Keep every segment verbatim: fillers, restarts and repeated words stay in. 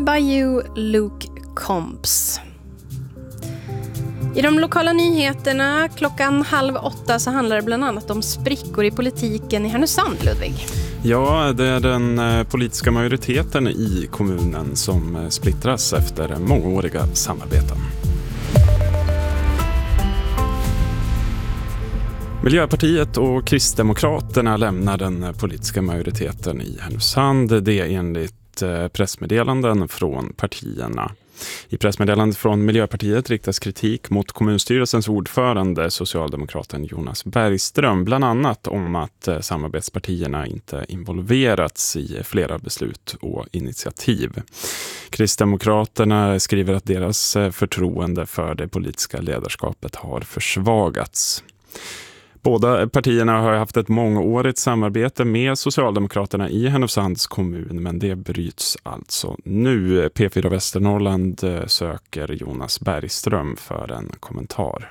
by You, Luke Combs. I de lokala nyheterna klockan halv åtta så handlar det bland annat om sprickor i politiken i Härnösand, Ludvig. Ja, det är den politiska majoriteten i kommunen som splittras efter mångåriga samarbeten. Miljöpartiet och Kristdemokraterna lämnar den politiska majoriteten i Härnösand. Det är enligt pressmeddelanden från partierna. I pressmeddelandet från Miljöpartiet riktas kritik mot kommunstyrelsens ordförande, socialdemokraten Jonas Bergström, bland annat om att samarbetspartierna inte involverats i flera beslut och initiativ. Kristdemokraterna skriver att deras förtroende för det politiska ledarskapet har försvagats. Båda partierna har haft ett mångårigt samarbete med Socialdemokraterna i Härnösands kommun, men det bryts alltså nu. P fyra Västernorrland söker Jonas Bergström för en kommentar.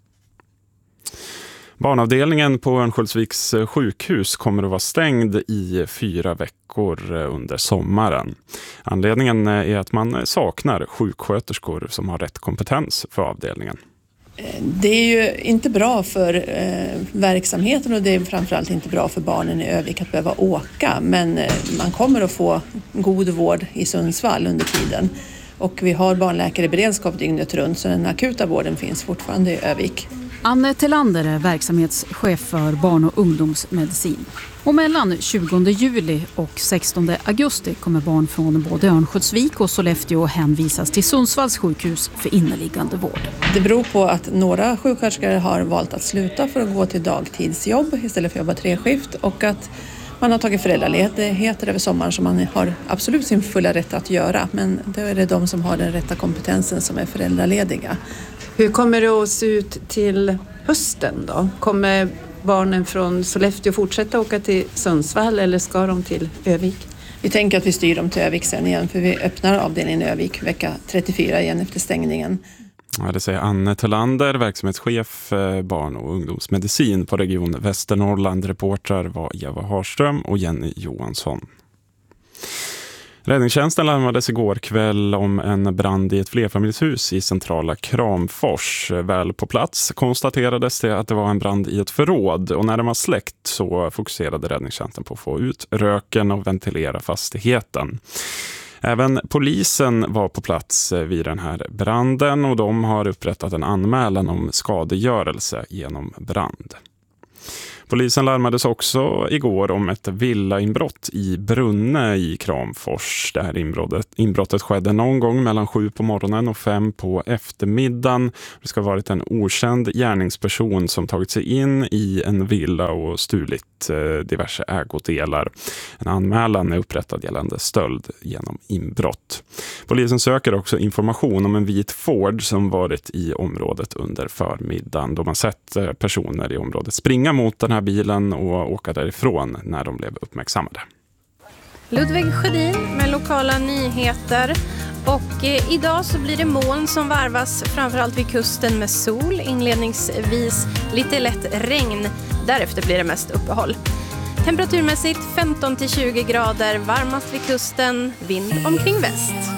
Barnavdelningen på Örnsköldsviks sjukhus kommer att vara stängd i fyra veckor under sommaren. Anledningen är att man saknar sjuksköterskor som har rätt kompetens för avdelningen. Det är ju inte bra för eh, verksamheten och det är framförallt inte bra för barnen i Övik att behöva åka. Men eh, man kommer att få god vård i Sundsvall under tiden. Och vi har barnläkare i beredskap dygnet runt så den akuta vården finns fortfarande i Övik. Anne Tellander är verksamhetschef för barn- och ungdomsmedicin. Och mellan tjugonde juli och sextonde augusti kommer barn från både Örnsköldsvik och Sollefteå hänvisas till Sundsvalls sjukhus för inneliggande vård. Det beror på att några sjuksköterskor har valt att sluta för att gå till dagtidsjobb istället för att jobba treskift och att man har tagit föräldraledigheter över sommaren som man har absolut sin fulla rätt att göra. Men då är det de som har den rätta kompetensen som är föräldralediga. Hur kommer det att se ut till hösten då? Kommer barnen från Sollefteå fortsätta åka till Sundsvall eller ska de till Övik? Vi tänker att vi styr dem till Övik sen igen för vi öppnar avdelningen i Övik vecka trettiofyra igen efter stängningen. Ja, det säger Anne Tellander, verksamhetschef barn- och ungdomsmedicin på Region Västernorrland. Reportrar var Eva Harström och Jenny Johansson. Räddningstjänsten larmades igår kväll om en brand i ett flerfamiljshus i centrala Kramfors. Väl på plats konstaterades det att det var en brand i ett förråd och när den var släckt så fokuserade räddningstjänsten på att få ut röken och ventilera fastigheten. Även polisen var på plats vid den här branden och de har upprättat en anmälan om skadegörelse genom brand. Polisen larmades också igår om ett villainbrott i Brunne i Kramfors. Det här inbrottet, inbrottet skedde någon gång mellan sju på morgonen och fem på eftermiddagen. Det ska ha varit en okänd gärningsperson som tagit sig in i en villa och stulit diverse ägodelar. En anmälan är upprättad gällande stöld genom inbrott. Polisen söker också information om en vit Ford som varit i området under förmiddagen. De har sett personer i området springa mot den här bilen och åka därifrån när de blev uppmärksammade. Ludvig Sjödin med lokala nyheter. Och eh, idag så blir det moln som varvas framförallt vid kusten med sol. Inledningsvis lite lätt regn. Därefter blir det mest uppehåll. Temperaturmässigt femton till tjugo grader, varmast vid kusten, vind omkring väst.